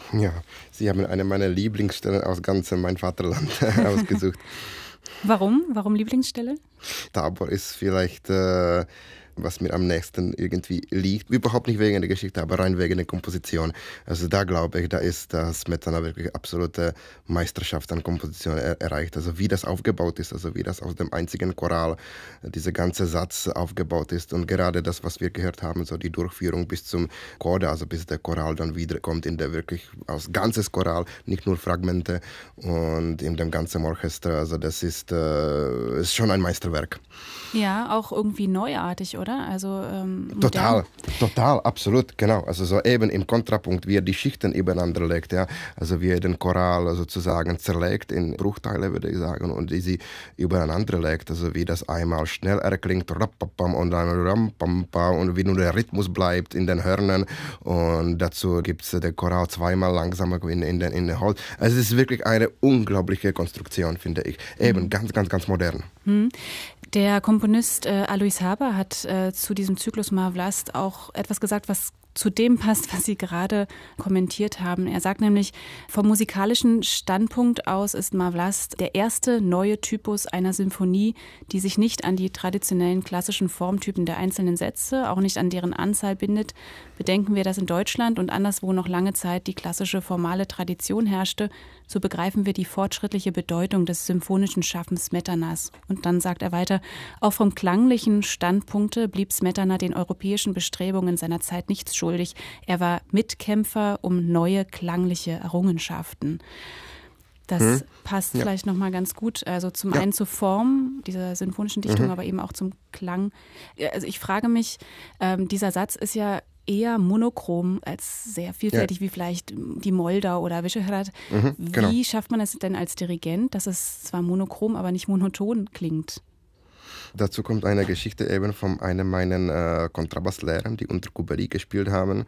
Ja, Sie haben eine meiner Lieblingsstellen aus ganzem mein Vaterland ausgesucht. Warum? Warum Lieblingsstelle? Tabor ist vielleicht, was mir am nächsten irgendwie liegt. Überhaupt nicht wegen der Geschichte, aber rein wegen der Komposition. Also da glaube ich, da ist das Smetana wirklich absolute Meisterschaft an Komposition erreicht. Also wie das aufgebaut ist, also wie das aus dem einzigen Choral dieser ganze Satz aufgebaut ist. Und gerade das, was wir gehört haben, so die Durchführung bis zum Coda, also bis der Choral dann wieder kommt, in der wirklich aus ganzes Choral, nicht nur Fragmente und in dem ganzen Orchester. Also das ist schon ein Meisterwerk. Ja, auch irgendwie neuartig, oder? Also Total, absolut, genau. Also so eben im Kontrapunkt, wie er die Schichten übereinander legt, ja. Also wie er den Choral sozusagen zerlegt in Bruchteile, würde ich sagen, und die sie übereinander legt. Also wie das einmal schnell erklingt und dann und wie nur der Rhythmus bleibt in den Hörnern. Und dazu gibt es den Choral zweimal langsamer in den Holz. Also es ist wirklich eine unglaubliche Konstruktion, finde ich. Eben ganz, ganz, ganz modern. Der Komponist Alois Haber hat zu diesem Zyklus Mar Vlast auch etwas gesagt, was zu dem passt, was Sie gerade kommentiert haben. Er sagt nämlich, vom musikalischen Standpunkt aus ist Mar Vlast der erste neue Typus einer Symphonie, die sich nicht an die traditionellen klassischen Formtypen der einzelnen Sätze, auch nicht an deren Anzahl bindet. Bedenken wir, dass in Deutschland und anderswo noch lange Zeit die klassische formale Tradition herrschte, so begreifen wir die fortschrittliche Bedeutung des symphonischen Schaffens Smetanas. Und dann sagt er weiter, auch vom klanglichen Standpunkte blieb Smetana den europäischen Bestrebungen seiner Zeit nichts schuldig. Er war Mitkämpfer um neue klangliche Errungenschaften. Das passt vielleicht nochmal ganz gut. Also zum einen zur Form dieser sinfonischen Dichtung, aber eben auch zum Klang. Also ich frage mich, dieser Satz ist ja eher monochrom als sehr vielfältig, wie vielleicht die Moldau oder Vyšehrad. Genau. Wie schafft man es denn als Dirigent, dass es zwar monochrom, aber nicht monoton klingt? Dazu kommt eine Geschichte eben von einem meiner Kontrabasslehrern, die unter Kubelik gespielt haben.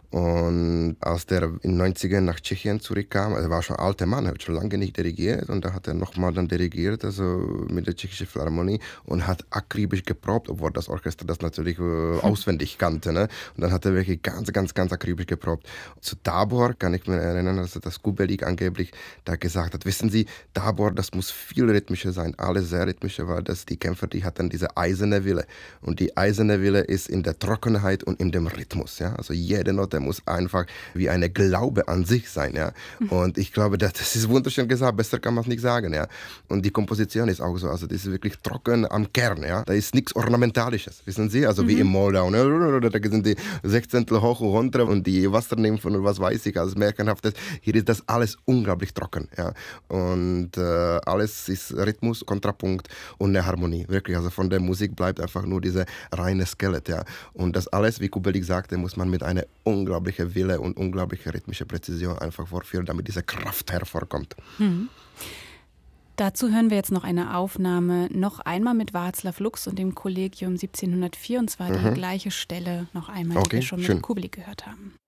Und als der in den 90ern nach Tschechien zurückkam, er war schon ein alter Mann, er hat schon lange nicht dirigiert und da hat er nochmal dann dirigiert, also mit der Tschechischen Philharmonie und hat akribisch geprobt, obwohl das Orchester das natürlich auswendig kannte. Ne? Und dann hat er wirklich ganz, ganz, ganz akribisch geprobt. Zu Tabor kann ich mich erinnern, dass das Kubelik angeblich da gesagt hat, wissen Sie, Tabor, das muss viel rhythmischer sein, alles sehr rhythmischer, weil das die Kämpfer, die hatten diese eiserne Wille. Und die eiserne Wille ist in der Trockenheit und in dem Rhythmus. Ja? Also jede Note muss einfach wie eine Glaube an sich sein. Ja? Und ich glaube, das ist wunderschön gesagt, besser kann man es nicht sagen. Ja? Und die Komposition ist auch so, also das ist wirklich trocken am Kern. Ja? Da ist nichts Ornamentalisches, wissen Sie? Also wie im Moldau. Ne? Da sind die Sechzehntel hoch und runter und die Wassernymphen und was weiß ich, alles Märchenhaftes. Hier ist das alles unglaublich trocken. Ja? Und alles ist Rhythmus, Kontrapunkt und eine Harmonie. Wirklich, also von der Musik bleibt einfach nur diese reine Skelett. Ja? Und das alles, wie Kubelik sagte, muss man mit einer unglaublichen Wille und unglaublicher rhythmischer Präzision einfach vorführen, damit diese Kraft hervorkommt. Dazu hören wir jetzt noch eine Aufnahme, noch einmal mit Václav Lux und dem Kollegium 1704, und zwar die gleiche Stelle noch einmal, die wir schon mit Kubelik gehört haben.